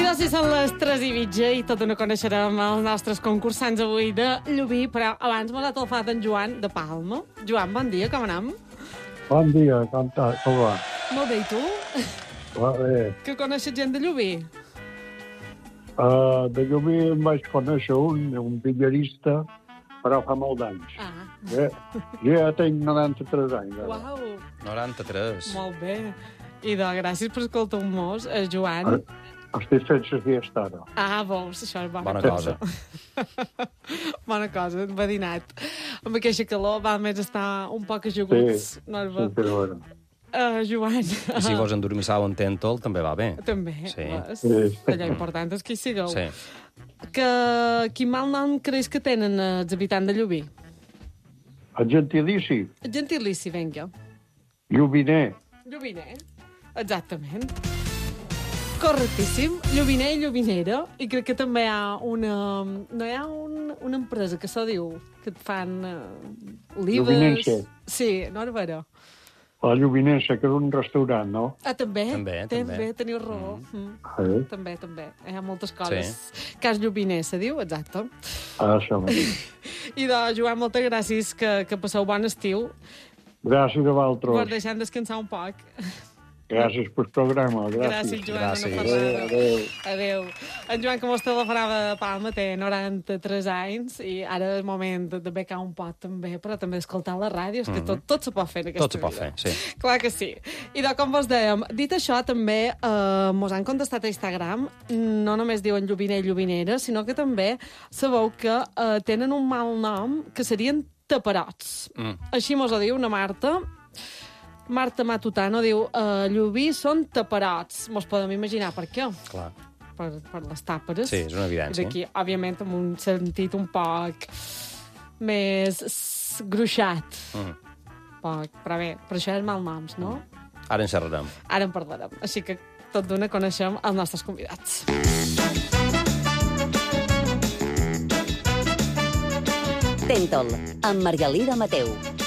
Doncs sí, són les 3:30 i tot no coneixerem els nostres concursants avui de Llubí, però abans m'ha telefonat en Joan de Palma. Joan, bon dia, com anem? Bon dia, com va? Molt bé, i tu? Va bé. Que coneixes gent de Llubí? De Llubí em vaig conèixer un billarista, però fa molt d'anys. Jo ja tinc 93 anys. Uau, 93. molt bé. I de gràcies per escoltar-nos, Joan. Estic fent la fiesta ara. Veus, això és bona cosa. Bona cosa, enverinat. Amb aquesta calor val més estar un poc ajuguts. Sí, no és sí, però bueno. Joan. I si vos endormissau en tèntol, també va bé. També. Sí. Allò important és que hi sigueu. Sí. Quin mal nom creus que tenen els habitants de Llubí? El gentilici, Gentilici, vinga. llubiner. Llubiner, exactament. Correctíssim. Llubiner i llubinera. I crec que també hi ha una empresa que se diu que et fan olives... Llubinense. Sí, no és vera. La llubinense, que és un restaurant, no? També. També. Teniu raó. També. Hi ha moltes coses. Sí. Cas llubiner, se diu, exacte. Això mateix. I Joan, moltes gràcies, que passeu bon estiu. Gràcies a Vos vosaltres. deixem descansar un poc. Gràcies pel programa. Gràcies, Joan. Gràcies. Una parlada. Adéu. Adéu. En Joan, que mos telefonava de Palma, té 93 anys i ara és moment de becar un pot també, però també d'escoltar la ràdio. És que tot se pot fer en aquesta Tot se pot vida. fer, sí. Clar que sí. I com vos dèiem, dit això, també mos han contestat a Instagram, no només diuen llubiner i llubinera, sinó que també sabeu que tenen un mal nom que serien taperots. Així mos ho diu una Marta. Marta Matutano diu, Llubí són taperots. Mos podem imaginar per què. Clar. Per les tàperes. Sí, és una evidència. I d'aquí, òbviament, amb un sentit un poc més gruixat. Però bé, per això és malnoms, no? Ara en xerrarem. Ara en parlarem. Així que tot d'una coneixem els nostres convidats. Tèntol, amb Margalida Mateu.